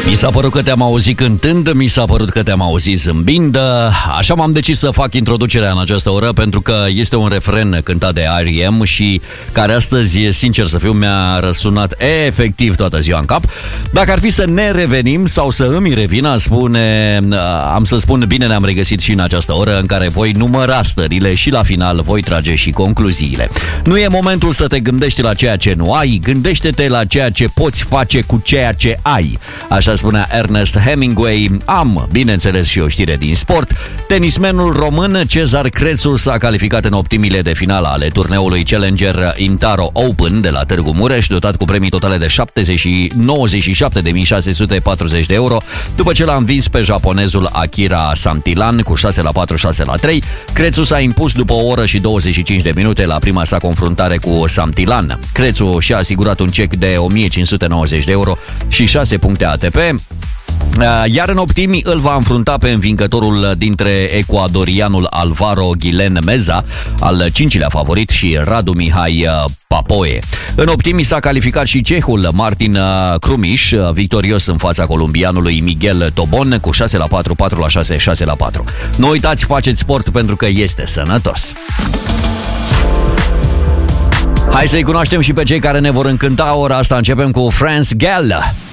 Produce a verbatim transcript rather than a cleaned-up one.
Mi s-a părut că te-am auzit cântând, mi s-a părut că te-am auzit zâmbind. Așa m-am decis să fac introducerea în această oră, pentru că este un refren cântat de R E M și care astăzi, sincer să fiu, mi-a răsunat efectiv toată ziua în cap. Dacă ar fi să ne revenim sau să îmi revină, spune, am să spun bine, ne-am regăsit și în această oră în care voi număra stările și la final voi trage și concluziile. Nu e momentul să te gândești la ceea ce nu ai, gândește-te la ceea ce poți face cu ceea ce ai. Așa spunea Ernest Hemingway. Am, bineînțeles, și o știre din sport. Tenismenul român Cezar Crețu s-a calificat în optimile de finală ale turneului Challenger Intaro Open de la Târgu Mureș, dotat cu premii totale de nouăzeci și șapte de mii șase sute patruzeci de euro, după ce l-a învins pe japonezul Akira Santillan cu șase la patru, șase la trei. Crețu s-a impus după o oră și douăzeci și cinci de minute la prima sa confruntare cu Santillan. Crețu și-a asigurat un cec de o mie cinci sute nouăzeci de euro și șase puncte A T P. Iar în optimi îl va înfrunta pe învingătorul dintre ecuadorianul Alvaro Guillen Meza, al cincilea favorit, și Radu Mihai Papoe. În optimi s-a calificat și cehul Martin Krumiș, victorios în fața columbianului Miguel Tobon cu șase la patru, patru la șase, șase la patru. Nu uitați, faceți sport pentru că este sănătos. Hai să-i cunoaștem și pe cei care ne vor încânta ora asta. Începem cu France Gall.